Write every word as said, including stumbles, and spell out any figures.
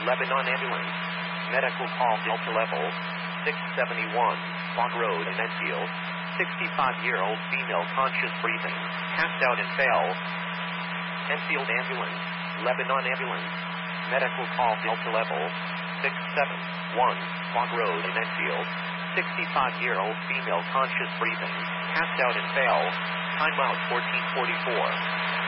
Lebanon ambulance. Medical call Delta level six seventy-one, Fog Road in Enfield. sixty-five-year-old female conscious breathing, passed out and fell. Enfield ambulance, Lebanon ambulance. Medical call Delta level six seventy-one, Fog Road in Enfield. sixty-five-year-old female conscious breathing, passed out and fell. Time out fourteen forty-four.